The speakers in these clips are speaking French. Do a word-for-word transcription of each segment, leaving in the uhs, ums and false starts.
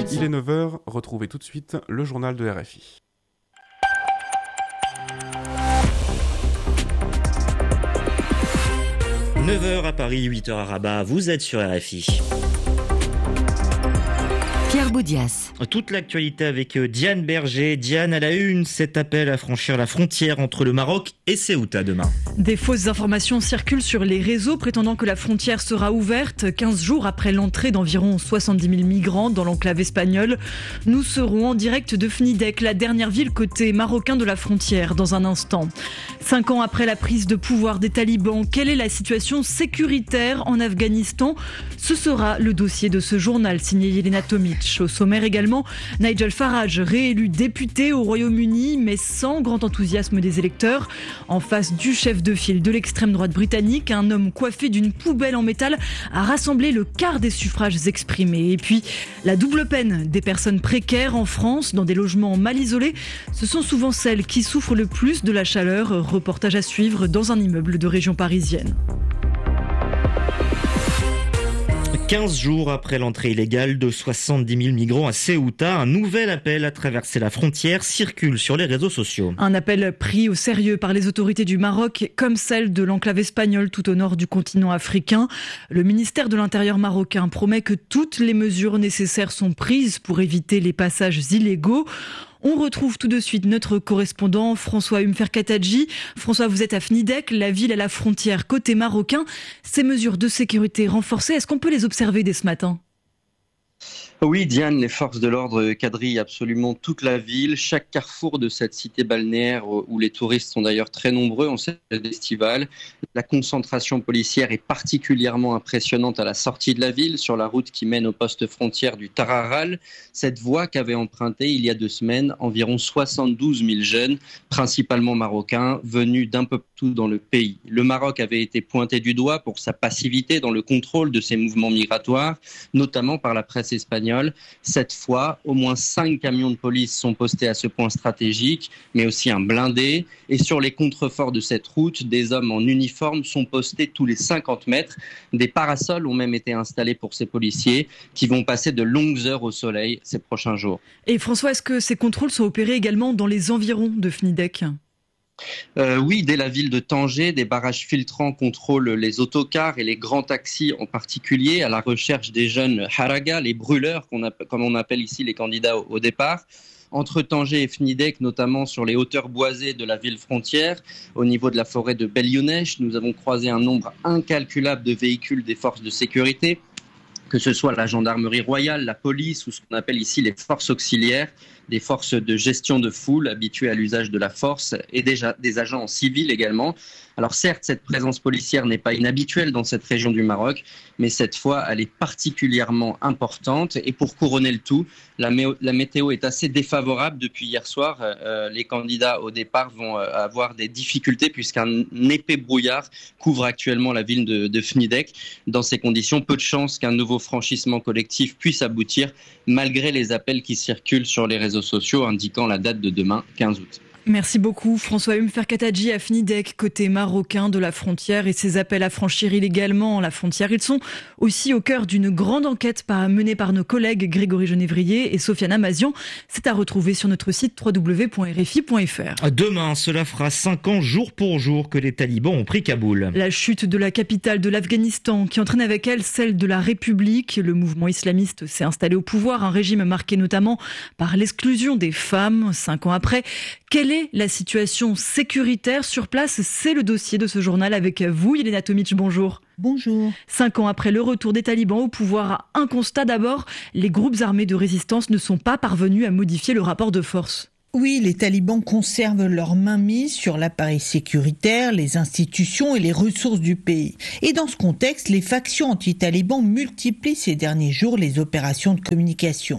Il est neuf heures, retrouvez tout de suite le journal de R F I. neuf heures à Paris, huit heures à Rabat, vous êtes sur R F I. Pierre Boudias. Toute l'actualité avec Diane Berger. Diane, à la une, cet appel à franchir la frontière entre le Maroc et Ceuta demain. Des fausses informations circulent sur les réseaux prétendant que la frontière sera ouverte quinze jours après l'entrée d'environ soixante-dix mille migrants dans l'enclave espagnole. Nous serons en direct de Fnidek, la dernière ville côté marocain de la frontière, dans un instant. Cinq ans après la prise de pouvoir des talibans, quelle est la situation sécuritaire en Afghanistan ? Ce sera le dossier de ce journal signé Yelena Tomic. Au sommaire également, Nigel Farage, réélu député au Royaume-Uni, mais sans grand enthousiasme des électeurs. En face du chef de file de l'extrême droite britannique, un homme coiffé d'une poubelle en métal a rassemblé le quart des suffrages exprimés. Et puis, la double peine des personnes précaires en France, dans des logements mal isolés, ce sont souvent celles qui souffrent le plus de la chaleur. Reportage à suivre dans un immeuble de région parisienne. quinze jours après l'entrée illégale de soixante-dix mille migrants à Ceuta, un nouvel appel à traverser la frontière circule sur les réseaux sociaux. Un appel pris au sérieux par les autorités du Maroc, comme celle de l'enclave espagnole tout au nord du continent africain. Le ministère de l'Intérieur marocain promet que toutes les mesures nécessaires sont prises pour éviter les passages illégaux. On retrouve tout de suite notre correspondant François Umferkatadji. François, vous êtes à Fnidek, la ville à la frontière côté marocain. Ces mesures de sécurité renforcées, est-ce qu'on peut les observer dès ce matin ? Oui, Diane, les forces de l'ordre quadrillent absolument toute la ville. Chaque carrefour de cette cité balnéaire où les touristes sont d'ailleurs très nombreux en cette période estivale. La concentration policière est particulièrement impressionnante à la sortie de la ville, sur la route qui mène au poste frontière du Tararal. Cette voie qu'avaient empruntée il y a deux semaines environ soixante-douze mille jeunes, principalement marocains, venus d'un peu partout dans le pays. Le Maroc avait été pointé du doigt pour sa passivité dans le contrôle de ces mouvements migratoires, notamment par la presse espagnole. Cette fois, au moins cinq camions de police sont postés à ce point stratégique, mais aussi un blindé. Et sur les contreforts de cette route, des hommes en uniforme sont postés tous les cinquante mètres. Des parasols ont même été installés pour ces policiers qui vont passer de longues heures au soleil ces prochains jours. Et François, est-ce que ces contrôles sont opérés également dans les environs de Fnidek ? Euh, oui, dès la ville de Tanger, des barrages filtrants contrôlent les autocars et les grands taxis en particulier, à la recherche des jeunes haraga, les brûleurs, qu'on appelle, comme on appelle ici les candidats au, au départ. Entre Tanger et Fnidek, notamment sur les hauteurs boisées de la ville frontière, au niveau de la forêt de Belyounesh, nous avons croisé un nombre incalculable de véhicules des forces de sécurité, que ce soit la gendarmerie royale, la police ou ce qu'on appelle ici les forces auxiliaires, des forces de gestion de foule habituées à l'usage de la force et déjà des agents en civil également. Alors certes, cette présence policière n'est pas inhabituelle dans cette région du Maroc, mais cette fois, elle est particulièrement importante. Et pour couronner le tout, la, mé- la météo est assez défavorable depuis hier soir. Euh, les candidats au départ vont euh, avoir des difficultés puisqu'un épais brouillard couvre actuellement la ville de, de Fnidek. Dans ces conditions, peu de chances qu'un nouveau franchissement collectif puisse aboutir, malgré les appels qui circulent sur les réseaux sociaux indiquant la date de demain, quinze août. Merci beaucoup François Umferkatadji à Fnidek, côté marocain de la frontière, et ces appels à franchir illégalement la frontière. Ils sont aussi au cœur d'une grande enquête menée par nos collègues Grégory Genevrier et Sofiane Amazian. C'est à retrouver sur notre site w w w point r f i point f r. Demain, cela fera cinq ans jour pour jour que les talibans ont pris Kaboul. La chute de la capitale de l'Afghanistan qui entraîne avec elle celle de la République. Le mouvement islamiste s'est installé au pouvoir, un régime marqué notamment par l'exclusion des femmes. Cinq ans après, quelle est la situation sécuritaire sur place? C'est le dossier de ce journal avec vous, Yelena Tomic, bonjour. Bonjour. Cinq ans après le retour des talibans au pouvoir, un constat d'abord, les groupes armés de résistance ne sont pas parvenus à modifier le rapport de force. Oui, les talibans conservent leur mainmise sur l'appareil sécuritaire, les institutions et les ressources du pays. Et dans ce contexte, les factions anti-talibans multiplient ces derniers jours les opérations de communication.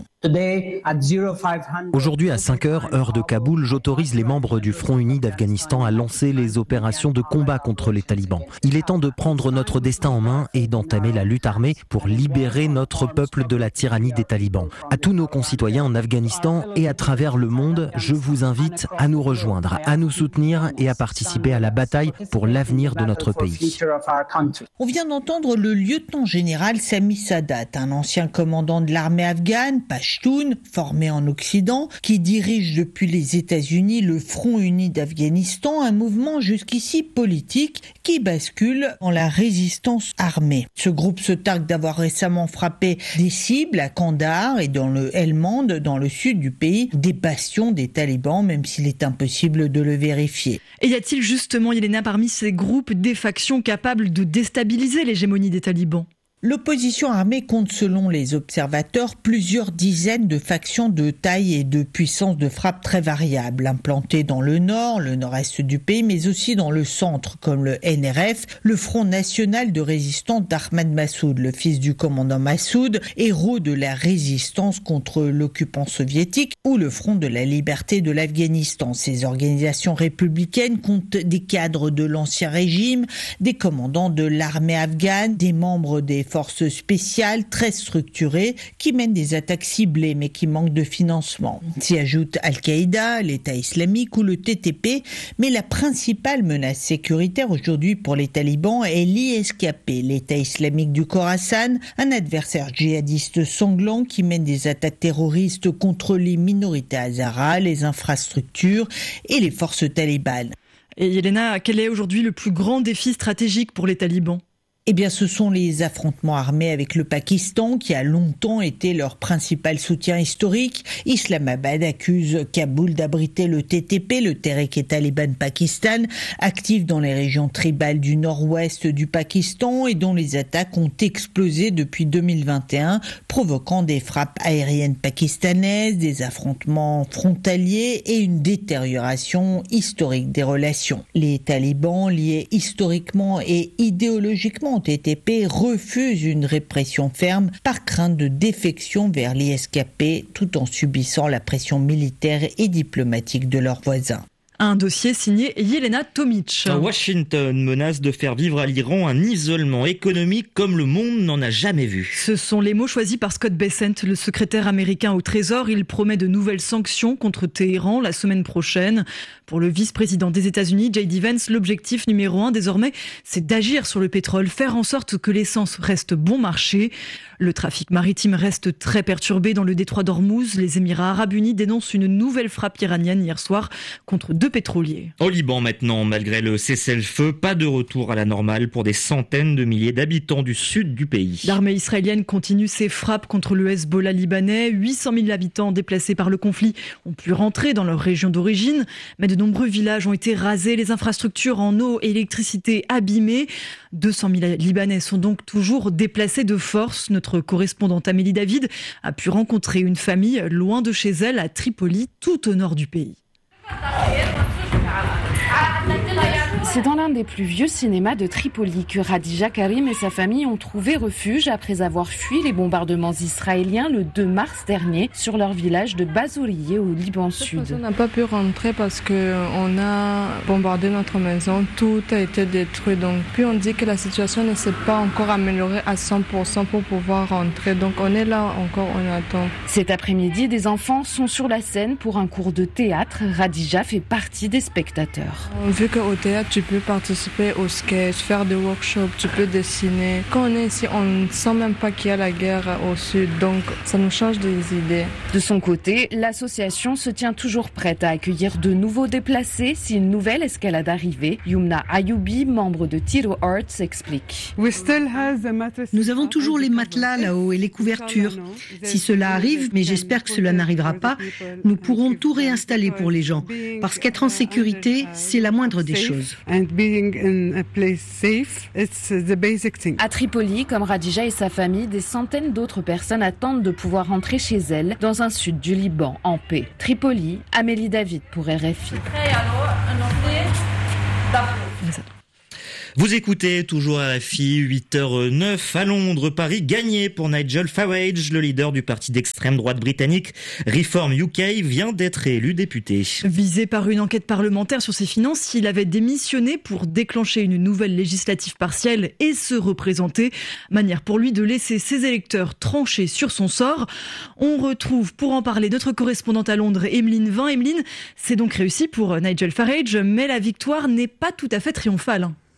Aujourd'hui à cinq heures, heure de Kaboul, j'autorise les membres du Front Uni d'Afghanistan à lancer les opérations de combat contre les talibans. Il est temps de prendre notre destin en main et d'entamer la lutte armée pour libérer notre peuple de la tyrannie des talibans. À tous nos concitoyens en Afghanistan et à travers le monde, je vous invite à nous rejoindre, à nous soutenir et à participer à la bataille pour l'avenir de notre pays. On vient d'entendre le lieutenant-général Sami Sadat, un ancien commandant de l'armée afghane, pas Pashtun, formé en Occident, qui dirige depuis les États-Unis le Front uni d'Afghanistan, un mouvement jusqu'ici politique qui bascule en la résistance armée. Ce groupe se targue d'avoir récemment frappé des cibles à Kandahar et dans le Helmand, dans le sud du pays, des bastions des talibans, même s'il est impossible de le vérifier. Et y a-t-il justement, Yelena, parmi ces groupes des factions capables de déstabiliser l'hégémonie des talibans ? L'opposition armée compte, selon les observateurs, plusieurs dizaines de factions de taille et de puissance de frappe très variables, implantées dans le nord, le nord-est du pays, mais aussi dans le centre, comme le N R F, le Front national de résistance d'Ahmad Massoud, le fils du commandant Massoud, héros de la résistance contre l'occupant soviétique, ou le Front de la liberté de l'Afghanistan. Ces organisations républicaines comptent des cadres de l'ancien régime, des commandants de l'armée afghane, des membres des forces spéciales très structurées qui mènent des attaques ciblées mais qui manquent de financement. S'y ajoutent Al-Qaïda, l'État islamique ou le T T P, mais la principale menace sécuritaire aujourd'hui pour les talibans est l'I S K P, l'État islamique du Khorasan, un adversaire djihadiste sanglant qui mène des attaques terroristes contre les minorités hazaras, les infrastructures et les forces talibanes. Et Yelena, quel est aujourd'hui le plus grand défi stratégique pour les talibans ? Eh bien, ce sont les affrontements armés avec le Pakistan qui a longtemps été leur principal soutien historique. Islamabad accuse Kaboul d'abriter le T T P, le Tehrik-e-Taliban Pakistan, actif dans les régions tribales du nord-ouest du Pakistan et dont les attaques ont explosé depuis deux mille vingt et un, provoquant des frappes aériennes pakistanaises, des affrontements frontaliers et une détérioration historique des relations. Les talibans, liés historiquement et idéologiquement T T P, refuse une répression ferme par crainte de défection vers l'I S K P tout en subissant la pression militaire et diplomatique de leurs voisins. Un dossier signé Yelena Tomic. Washington menace de faire vivre à l'Iran un isolement économique comme le monde n'en a jamais vu. Ce sont les mots choisis par Scott Bessent, le secrétaire américain au Trésor. Il promet de nouvelles sanctions contre Téhéran la semaine prochaine. Pour le vice-président des États-Unis, J D Vance, l'objectif numéro un désormais, c'est d'agir sur le pétrole, faire en sorte que l'essence reste bon marché. Le trafic maritime reste très perturbé dans le détroit d'Ormuz. Les Émirats arabes unis dénoncent une nouvelle frappe iranienne hier soir contre deux pétroliers. Au Liban maintenant, malgré le cessez-le-feu, pas de retour à la normale pour des centaines de milliers d'habitants du sud du pays. L'armée israélienne continue ses frappes contre le Hezbollah libanais. huit cent mille habitants déplacés par le conflit ont pu rentrer dans leur région d'origine, mais de nombreux villages ont été rasés, les infrastructures en eau et électricité abîmées. deux cent mille Libanais sont donc toujours déplacés de force. Notre correspondante Amélie David a pu rencontrer une famille loin de chez elle à Tripoli, tout au nord du pays. C'est dans l'un des plus vieux cinémas de Tripoli que Radija Karim et sa famille ont trouvé refuge après avoir fui les bombardements israéliens le deux mars dernier sur leur village de Bazouriye au Liban Sud. On n'a pas pu rentrer parce qu'on a bombardé notre maison, tout a été détruit. Donc, puis on dit que la situation ne s'est pas encore améliorée à cent pour cent pour pouvoir rentrer. Donc on est là encore, on attend. Cet après-midi, des enfants sont sur la scène pour un cours de théâtre. Radija fait partie des spectateurs. Vu qu'au théâtre, tu peux participer au sketch, faire des workshops, tu peux dessiner. Quand on est ici, on ne sent même pas qu'il y a la guerre au sud, donc ça nous change des idées. De son côté, l'association se tient toujours prête à accueillir de nouveaux déplacés si une nouvelle escalade arrivait. Yumna Ayoubi, membre de Tiro Arts, explique. Nous avons toujours les matelas là-haut et les couvertures. Si cela arrive, mais j'espère que cela n'arrivera pas, nous pourrons tout réinstaller pour les gens. Parce qu'être en sécurité, c'est la moindre des choses. À Tripoli, comme Radija et sa famille, des centaines d'autres personnes attendent de pouvoir rentrer chez elles dans un sud du Liban en paix. Tripoli, Amélie David pour R F I. Vous écoutez toujours R F I, huit heures neuf à Londres, Paris, gagné pour Nigel Farage, le leader du parti d'extrême droite britannique Reform U K, vient d'être élu député. Visé par une enquête parlementaire sur ses finances, il avait démissionné pour déclencher une nouvelle législative partielle et se représenter. Manière pour lui de laisser ses électeurs trancher sur son sort. On retrouve pour en parler notre correspondante à Londres, Emeline Vin. Emeline, c'est donc réussi pour Nigel Farage, mais la victoire n'est pas tout à fait triomphale.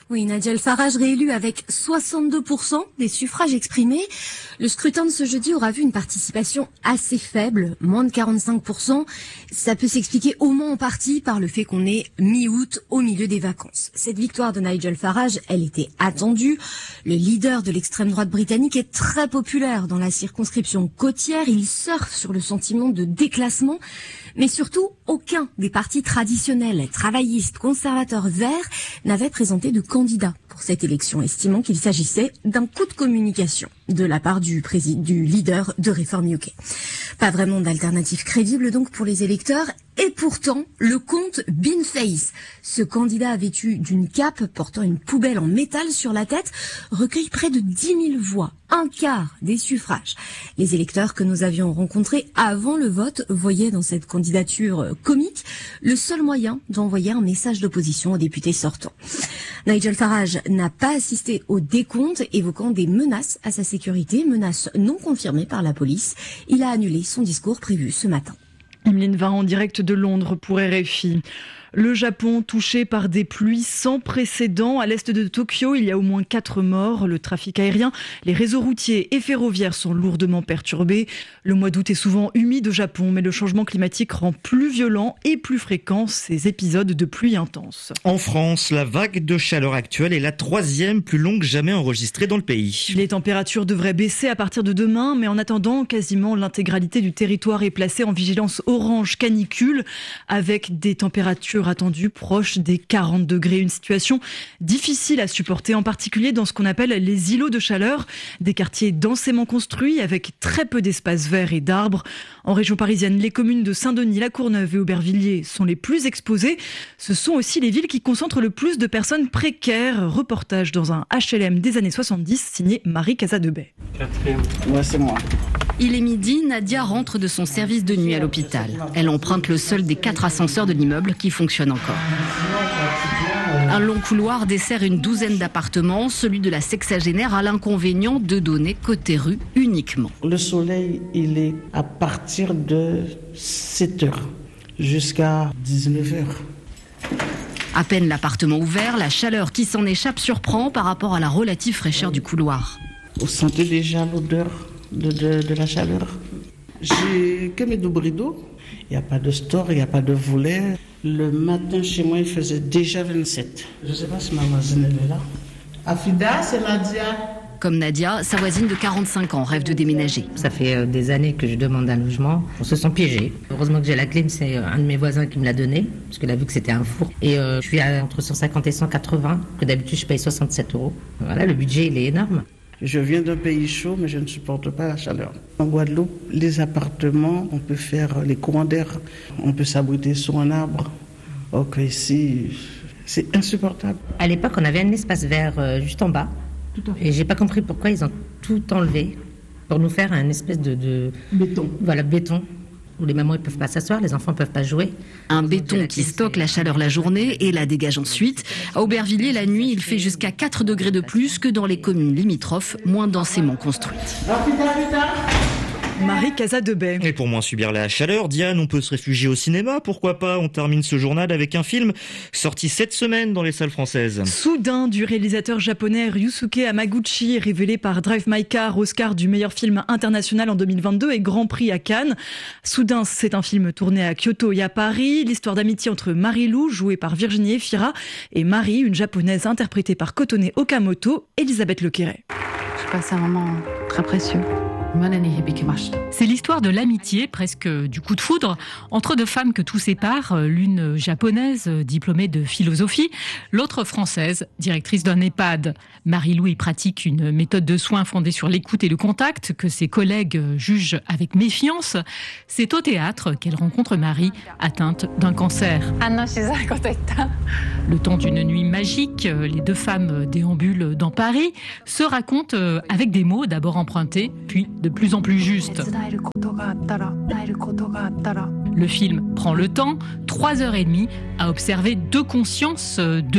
Oui, Nadia El Faraj réélue avec soixante-deux pour cent des suffrages exprimés. Le scrutin de ce jeudi aura vu une participation assez faible, moins de quarante-cinq pour cent. Ça peut s'expliquer au moins en partie par le fait qu'on est mi-août au milieu des vacances. Cette victoire de Nigel Farage, elle était attendue. Le leader de l'extrême droite britannique est très populaire dans la circonscription côtière. Il surfe sur le sentiment de déclassement. Mais surtout, aucun des partis traditionnels, travaillistes, conservateurs, verts, n'avait présenté de candidat pour cette élection, estimant qu'il s'agissait d'un coup de communication de la part du, président, du leader de Reform U K. Pas vraiment d'alternative crédible donc pour les électeurs. Et pourtant, le comte Bin Face, ce candidat vêtu d'une cape portant une poubelle en métal sur la tête, recueille près de dix mille voix, un quart des suffrages. Les électeurs que nous avions rencontrés avant le vote voyaient dans cette candidature comique le seul moyen d'envoyer un message d'opposition aux députés sortants. Nigel Farage n'a pas assisté au décompte, évoquant des menaces à sa sécurité, menaces non confirmées par la police. Il a annulé son discours prévu ce matin. Emeline va en direct de Londres pour R F I. Le Japon touché par des pluies sans précédent. À l'est de Tokyo, il y a au moins quatre morts. Le trafic aérien, les réseaux routiers et ferroviaires sont lourdement perturbés. Le mois d'août est souvent humide au Japon, mais le changement climatique rend plus violent et plus fréquents ces épisodes de pluie intense. En France, la vague de chaleur actuelle est la troisième plus longue jamais enregistrée dans le pays. Les températures devraient baisser à partir de demain, mais en attendant, quasiment l'intégralité du territoire est placée en vigilance orange canicule, avec des températures attendues proches des quarante degrés. Une situation difficile à supporter, en particulier dans ce qu'on appelle les îlots de chaleur, des quartiers densément construits avec très peu d'espaces verts et d'arbres. En région parisienne, les communes de Saint-Denis, La Courneuve et Aubervilliers sont les plus exposées. Ce sont aussi les villes qui concentrent le plus de personnes précaires. Reportage dans un H L M des années soixante-dix, signé Marie Casadebay. Quatrième. Ouais, c'est moi. Il est midi, Nadia rentre de son service de nuit à l'hôpital. Elle emprunte le seul des quatre ascenseurs de l'immeuble qui fonctionne encore. Un long couloir dessert une douzaine d'appartements. Celui de la sexagénaire a l'inconvénient de donner côté rue uniquement. Le soleil, il est à partir de sept heures jusqu'à dix-neuf heures. À peine l'appartement ouvert, la chaleur qui s'en échappe surprend par rapport à la relative fraîcheur du couloir. Vous sentez déjà l'odeur de, de, de la chaleur. J'ai que mes doubles rideaux. Il n'y a pas de store, il n'y a pas de volet. Le matin, chez moi, il faisait déjà vingt-sept. Je ne sais pas si ma voisine est là. Afida, c'est Nadia. Comme Nadia, sa voisine de quarante-cinq ans rêve de déménager. Ça fait des années que je demande un logement. On se sent piégés. Heureusement que j'ai la clim, c'est un de mes voisins qui me l'a donné, parce qu'il a vu que c'était un four. Et euh, je suis à entre cent cinquante et cent quatre-vingts, que d'habitude je paye soixante-sept euros. Voilà, le budget, il est énorme. Je viens d'un pays chaud, mais je ne supporte pas la chaleur. En Guadeloupe, les appartements, on peut faire les courants d'air, on peut s'abriter sur un arbre. Ok, ici, c'est insupportable. À l'époque, on avait un espace vert euh, juste en bas. Et j'ai pas compris pourquoi ils ont tout enlevé pour nous faire un espèce de, de... béton. Voilà, béton. Où les mamans ne peuvent pas s'asseoir, les enfants ne peuvent pas jouer. Un béton qui stocke la chaleur la journée et la dégage ensuite. À Aubervilliers, la nuit, il fait jusqu'à quatre degrés de plus que dans les communes limitrophes, moins densément construites. Marie Casadebay. Et pour moins subir la chaleur, Diane, on peut se réfugier au cinéma, pourquoi pas? On termine ce journal avec un film sorti cette semaine dans les salles françaises. Soudain, du réalisateur japonais Ryusuke Hamaguchi, révélé par Drive My Car, Oscar du meilleur film international en deux mille vingt-deux et Grand Prix à Cannes. Soudain, c'est un film tourné à Kyoto et à Paris. L'histoire d'amitié entre Marie-Lou, jouée par Virginie Efira, et Marie, une japonaise interprétée par Kotone Okamoto, Elisabeth Lequeret. Je passe un moment très précieux. C'est l'histoire de l'amitié, presque du coup de foudre, entre deux femmes que tout sépare, l'une japonaise, diplômée de philosophie, l'autre française, directrice d'un EHPAD. Marie-Lou y pratique une méthode de soins fondée sur l'écoute et le contact, que ses collègues jugent avec méfiance. C'est au théâtre qu'elle rencontre Marie, atteinte d'un cancer. Le temps d'une nuit magique, les deux femmes déambulent dans Paris, se racontent avec des mots d'abord empruntés, puis de plus en plus juste. Le film prend le temps, trois heures et demie, à observer deux consciences, deux